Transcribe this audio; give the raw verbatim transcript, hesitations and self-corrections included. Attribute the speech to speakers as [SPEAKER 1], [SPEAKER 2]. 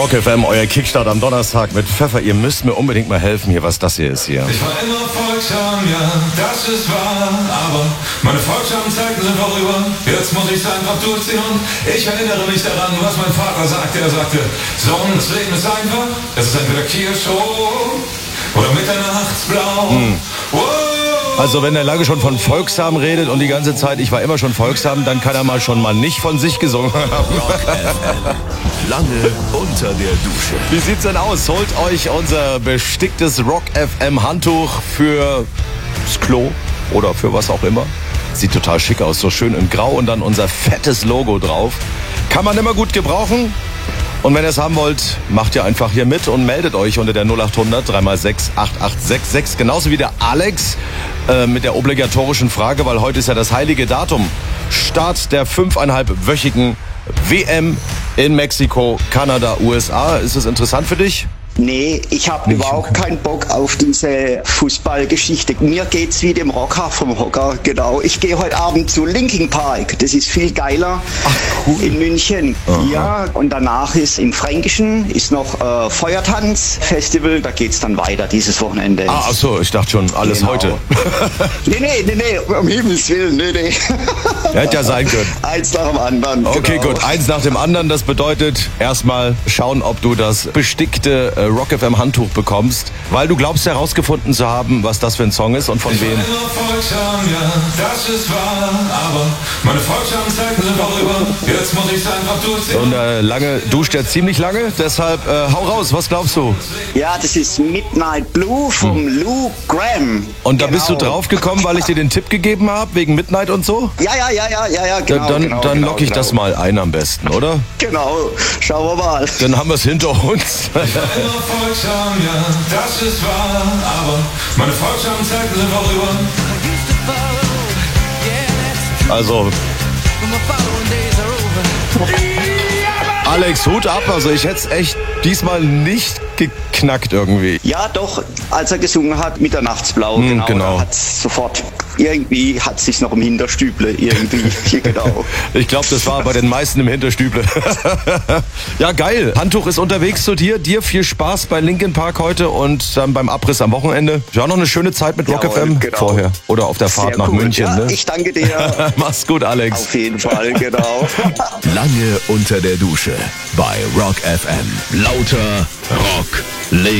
[SPEAKER 1] Rock F M, euer Kickstart am Donnerstag mit Pfeffer. Ihr müsst mir unbedingt mal helfen hier, was das hier ist hier.
[SPEAKER 2] Ich war immer folgsam, ja, das ist wahr, aber meine folgsamen Zeiten sind vorüber. Jetzt muss ich es einfach durchziehen und ich erinnere mich daran, was mein Vater sagte. Er sagte, Sohn, das Leben ist einfach, es ist entweder Kirschhof oder Mitternachtsblau. Hm. Wow.
[SPEAKER 1] Also wenn er lange schon von folgsam redet und die ganze Zeit, ich war immer schon folgsam, dann kann er mal schon mal nicht von sich gesungen haben.
[SPEAKER 3] Rock F M. Lange unter der Dusche.
[SPEAKER 1] Wie sieht's denn aus? Holt euch unser besticktes Rock F M Handtuch fürs Klo oder für was auch immer. Sieht total schick aus, so schön in Grau und dann unser fettes Logo drauf. Kann man immer gut gebrauchen. Und wenn ihr es haben wollt, macht ihr einfach hier mit und meldet euch unter der null acht hundert drei mal sechs acht acht sechs sechs. Genauso wie der Alex äh, mit der obligatorischen Frage, weil heute ist ja das heilige Datum. Start der fünfeinhalbwöchigen W M in Mexiko, Kanada, U S A. Ist das interessant für dich?
[SPEAKER 4] Nee, ich habe überhaupt keinen Bock auf diese Fußballgeschichte. Mir geht's wie dem Rocker vom Hocker, genau. Ich gehe heute Abend zu Linkin Park. Das ist viel geiler.
[SPEAKER 1] Ach, cool.
[SPEAKER 4] In München.
[SPEAKER 1] Aha.
[SPEAKER 4] Ja, und danach ist im Fränkischen ist noch äh, Feuertanz-Festival. Da geht's dann weiter dieses Wochenende.
[SPEAKER 1] Ah, ach so, ich dachte schon, alles
[SPEAKER 4] Genau.
[SPEAKER 1] heute.
[SPEAKER 4] nee, nee, nee, nee, um Himmels Willen, nee, nee.
[SPEAKER 1] Hätte ja sein können.
[SPEAKER 4] Eins nach dem anderen.
[SPEAKER 1] Okay,
[SPEAKER 4] genau.
[SPEAKER 1] gut. Eins nach dem anderen. Das bedeutet erstmal schauen, ob du das bestickte äh, Rock F M Handtuch bekommst, weil du glaubst herausgefunden zu haben, was das für ein Song ist und von
[SPEAKER 2] Ich war
[SPEAKER 1] wem.
[SPEAKER 2] immer folgsam, ja, das ist wahr, aber meine folgsamen Zeiten sind vorüber. Jetzt muss ich es einfach durchziehen.
[SPEAKER 1] Und äh, lange duscht er ziemlich lange, deshalb äh, hau raus, was glaubst du?
[SPEAKER 4] Ja, das ist Midnight Blue vom Lou Graham.
[SPEAKER 1] Und da bist du
[SPEAKER 4] Genau.
[SPEAKER 1] drauf gekommen, weil ich dir den Tipp gegeben habe, wegen Midnight und so?
[SPEAKER 4] Ja, ja, ja, ja, ja, ja, genau.
[SPEAKER 1] dann
[SPEAKER 4] genau,
[SPEAKER 1] dann
[SPEAKER 4] genau,
[SPEAKER 1] lock ich
[SPEAKER 4] genau.
[SPEAKER 1] das mal ein am besten, oder?
[SPEAKER 4] Genau, schauen wir mal.
[SPEAKER 1] Dann haben wir es hinter uns.
[SPEAKER 2] Ich war immer folgsam, ja, das ist wahr, aber meine folgsamen Zeiten sind vorüber.
[SPEAKER 1] Also, Alex, Hut ab. Also ich hätte es echt diesmal nicht geknackt irgendwie.
[SPEAKER 4] Ja, doch, als er gesungen hat, Mitternachtsblau,
[SPEAKER 1] Hm,
[SPEAKER 4] genau,
[SPEAKER 1] genau.
[SPEAKER 4] da hat's sofort, irgendwie hat sich's noch im Hinterstüble, irgendwie, genau.
[SPEAKER 1] Ich glaube, das war bei den meisten im Hinterstüble. Ja, geil. Handtuch ist unterwegs zu dir. Dir viel Spaß bei Linkin Park heute und dann beim Abriss am Wochenende. Ja, noch eine schöne Zeit mit Rock
[SPEAKER 4] Jawohl,
[SPEAKER 1] F M
[SPEAKER 4] genau.
[SPEAKER 1] vorher. Oder auf der Fahrt
[SPEAKER 4] Sehr
[SPEAKER 1] nach
[SPEAKER 4] cool.
[SPEAKER 1] München.
[SPEAKER 4] Ja,
[SPEAKER 1] Ne?
[SPEAKER 4] ich danke dir.
[SPEAKER 1] Mach's gut, Alex.
[SPEAKER 4] Auf jeden Fall, genau.
[SPEAKER 3] Lange unter der Dusche bei Rock F M. Lauter Rock.